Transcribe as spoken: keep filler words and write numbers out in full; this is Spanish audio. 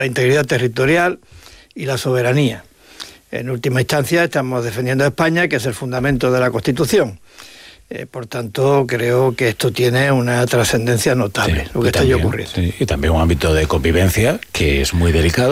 La integridad territorial y la soberanía. En última instancia estamos defendiendo a España, que es el fundamento de la Constitución. Eh, por tanto, creo que esto tiene una trascendencia notable, sí, lo que está ahí ocurriendo. Sí, y también un ámbito de convivencia que es muy delicado.